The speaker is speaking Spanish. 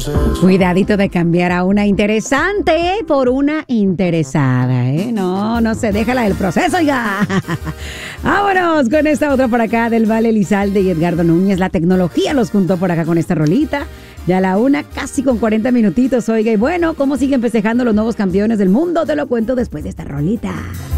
Cuidadito de cambiar a una interesante por una interesada, ¿eh? No se deja la del proceso, ya. Vámonos con esta otra por acá del Vale Elizalde y Edgardo Núñez. La tecnología los juntó por acá con esta rolita. Ya la una, casi con 40 minutitos, oiga. Y bueno, ¿cómo siguen festejando los nuevos campeones del mundo? Te lo cuento después de esta rolita.